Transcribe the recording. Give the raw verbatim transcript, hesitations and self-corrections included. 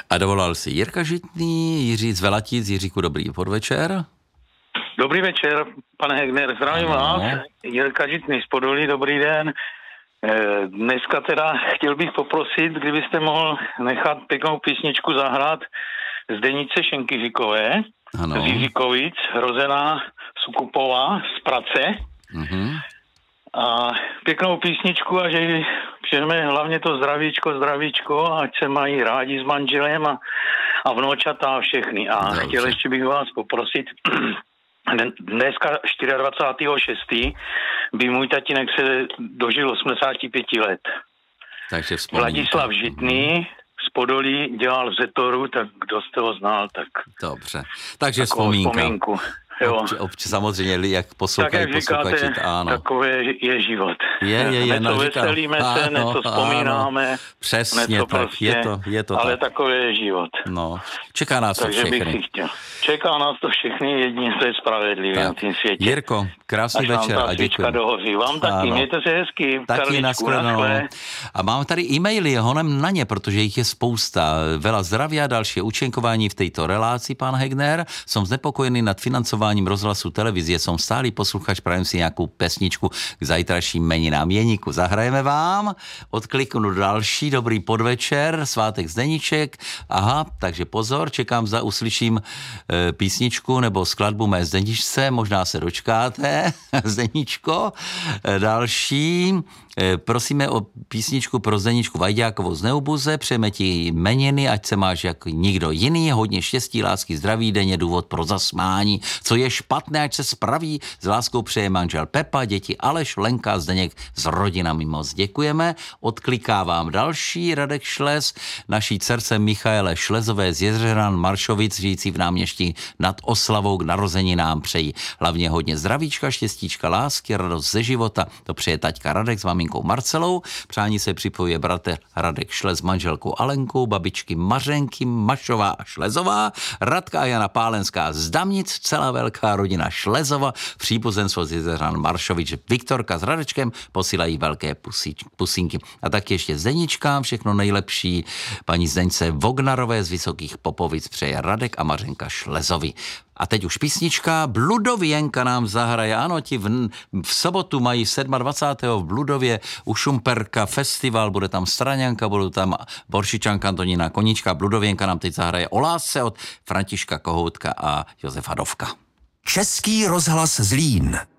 A dovolal si Jirka Žitný, Jiří z Velatic. Jiříku, dobrý podvečer. Dobrý večer, pane Hegner, zdravím vás. Jirka Žitný z Podolí, dobrý den. Dneska teda chtěl bych poprosit, kdybyste mohl nechat pěknou písničku zahrát Zdenice Šenkyřikové, z Jiřikovic, rozená Sukupová z Prace. Mm-hmm. A pěknou písničku a že přejeme hlavně to zdravíčko, zdravíčko, ať se mají rádi s manželem a, a vnoučata a všechny. A Dobře. Chtěl ještě bych vás poprosit, dneska dvacátého šestého šestého by můj tatínek se dožil osmdesáti pěti let. Takže Vladislav Žitný z Podolí dělal v Zetoru, tak kdo jste ho znal, tak... Dobře, takže vzpomínka. vzpomínku. Jo. Obč, obč, samozřejmě, jak poslouchají tak, jak posluchači, říkáte, ano. Takové je život. Je, je, je. Něco veselíme se, ano, něco vzpomínáme. Přesně něco tak, prostě, je to, je to ale tak. takové je život. No, čeká nás Takže to všechny. bych si chtěl. Čeká nás to všechny, jedině to je spravedlivé na tom světě. Jirko, krásný Až večer a děkuji. Dohoří. Vám taky, ano. Mějte se hezky. Taky nashledanou. A mám tady e-maily, honem na ně, protože jich je spousta. Veľa zdravia, další účinkování v této relácii, pán Hegner. Som znepokojený nad financováním rozhlasu televizie. Som stálý posluchač, prajem si nějakou pesničku k zajtrajším meninám. Jeníku, zahrajeme vám. Odkliknu další, dobrý podvečer, svátek Zdeníček. Aha, takže pozor, čekám, za uslyším e, písničku nebo skladbu mé Zdeničce, možná se dočkáte, Zdeníčko. E, další, e, prosíme o písničku pro Zdeničku Vajďákovou z Neubuze, přejeme ti jmeniny, ať se máš jako nikdo jiný, hodně štěstí, lásky, zdraví, denně důvod pro zasmání, co je špatné, ať se spraví, s láskou přeje manžel Pepa, děti Aleš, Lenka, Zdeněk s rodinami, moc děkujeme. Odklikávám další, Radek Šles, naší dcerce Michaele Šlezové z Jezřeran Maršovic, žijící v Náměští nad Oslavou, k narozeninám přejí hlavně hodně zdravíčka, štěstíčka, lásky, radost ze života, to přeje taťka Radek s maminkou Marcelou, přání se připojuje bratr Radek Šles s manželkou Alenkou, babičky Mařenky Mašová a Šlezová, Radka a Jana Pálenská z Damnic, celá velká rodina Šlezova, příbuzenstvo z Jezřeran Maršovič, Viktorka s Radečkem posílají velké pusí, pusínky. A tak ještě Zdeničkám všechno nejlepší, paní Zdeňce Vognarové z Vysokých Popovic přeje Radek a Mařenka Šlezovi. A teď už písnička, Bludověnka nám zahraje. Ano, ti v, v sobotu mají dvacátého sedmého v Bludově u Šumperka festival, bude tam Straňanka, budou tam Boršičanka, Antonína Koníčka. Bludověnka nám teď zahraje o lásce od Františka Kohoutka a Josefa Dovka. Český rozhlas Zlín.